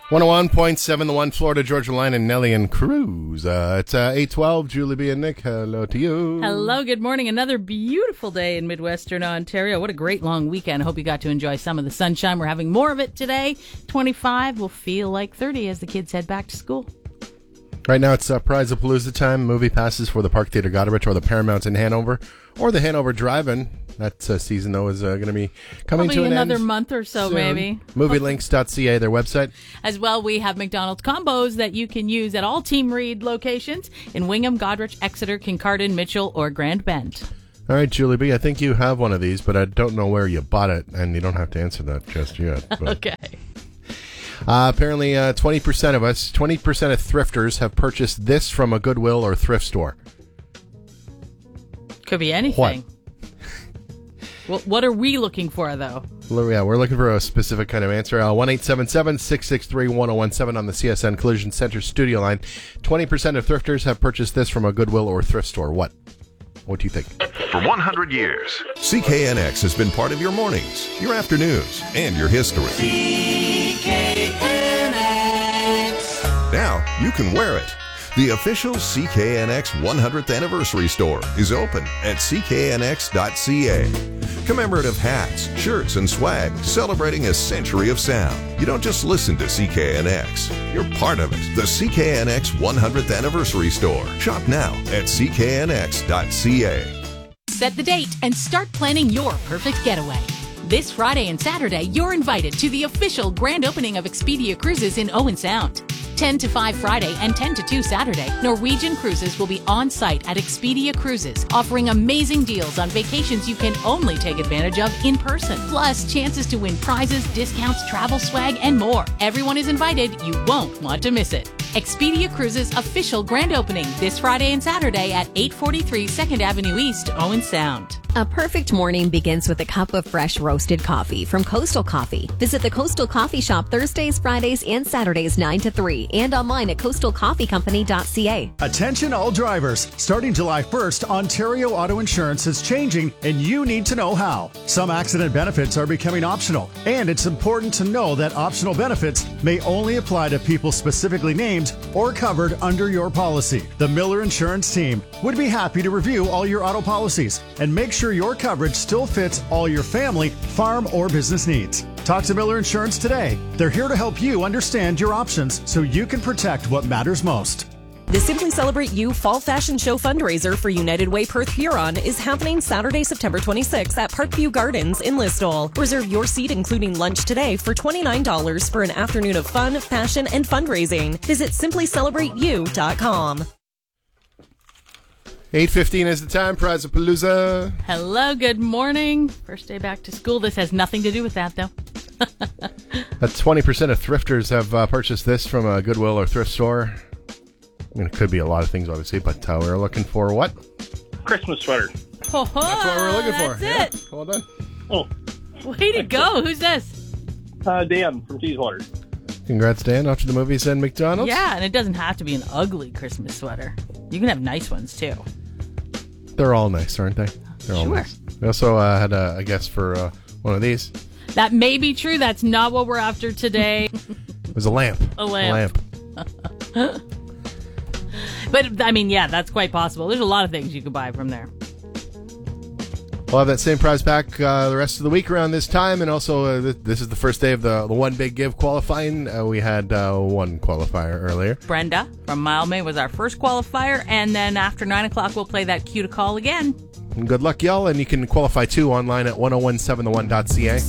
101.7 The One, Florida Georgia Line, and Nelly and Cruz. It's 8:12. Julie B. and Nick, hello to you. Hello, good morning. Another beautiful day in Midwestern Ontario. What a great long weekend. I hope you got to enjoy some of the sunshine. We're having more of it today. 25 will feel like 30 as the kids head back to school. Right now it's Prize-A-Palooza time. Movie passes for the Park Theatre Goderich or the Paramount in Hanover or the Hanover Drive-In. That season, though, is going to be coming to an end. Probably another month or so, soon. Maybe. Movielinks.ca, their website. As well, we have McDonald's combos that you can use at all Team Reed locations in Wingham, Goderich, Exeter, Kincardine, Mitchell, or Grand Bend. All right, Julie B., I think you have one of these, but I don't know where you bought it, and you don't have to answer that just yet. But. Okay. Apparently, 20% of of thrifters have purchased this from a Goodwill or thrift store. Could be anything. What are we looking for, though? Yeah, we're looking for a specific kind of answer. 1-877-663-1017 on the CSN Collision Center studio line. 20% of thrifters have purchased this from a Goodwill or thrift store. What do you think? For 100 years, CKNX has been part of your mornings, your afternoons, and your history. CKNX. Now you can wear it. The official CKNX 100th Anniversary Store is open at cknx.ca. Commemorative hats, shirts, and swag celebrating a century of sound. You don't just listen to CKNX. You're part of it. The CKNX 100th Anniversary Store. Shop now at cknx.ca. Set the date and start planning your perfect getaway. This Friday and Saturday, you're invited to the official grand opening of Expedia Cruises in Owen Sound. 10 to 5 Friday and 10 to 2 Saturday, Norwegian Cruises will be on site at Expedia Cruises, offering amazing deals on vacations you can only take advantage of in person. Plus, chances to win prizes, discounts, travel swag, and more. Everyone is invited. You won't want to miss it. Expedia Cruises official grand opening this Friday and Saturday at 843 2nd Avenue East, Owen Sound. A perfect morning begins with a cup of fresh roasted coffee from Coastal Coffee. Visit the Coastal Coffee Shop Thursdays, Fridays, and Saturdays 9 to 3 and online at coastalcoffeecompany.ca. Attention all drivers. Starting July 1st, Ontario Auto Insurance is changing and you need to know how. Some accident benefits are becoming optional, and it's important to know that optional benefits may only apply to people specifically named or covered under your policy. The Miller Insurance team would be happy to review all your auto policies and make sure your coverage still fits all your family, farm, or business needs. Talk to Miller Insurance today. They're here to help you understand your options so you can protect what matters most. The Simply Celebrate You Fall Fashion Show fundraiser for United Way Perth Huron is happening Saturday, September 26th at Parkview Gardens in Listowel. Reserve your seat, including lunch today, for $29 for an afternoon of fun, fashion, and fundraising. Visit simplyscelerateyou.com. 8:15 is the time. Prize-A-Palooza. Hello, good morning. First day back to school. This has nothing to do with that, though. 20% of thrifters have purchased this from a Goodwill or thrift store. I mean, it could be a lot of things, obviously, but we're looking for what? Christmas sweater. Oh, that's what we're looking for. That's it. Yeah. Well done. Oh. Way to go. Who's this? Dan from Teeswater. Congrats, Dan. Off to the movies and McDonald's. Yeah, and it doesn't have to be an ugly Christmas sweater. You can have nice ones, too. They're all nice, aren't they? They're all nice. We also had a guess for one of these. That may be true. That's not what we're after today. It was a lamp. A lamp. But, I mean, yeah, that's quite possible. There's a lot of things you could buy from there. We'll have that same prize back the rest of the week around this time. And also, this is the first day of the One Big Give qualifying. We had one qualifier earlier. Brenda from Mile May was our first qualifier. And then after 9 o'clock, we'll play that cue to call again. And good luck, y'all. And you can qualify, too, online at 1017theone.ca.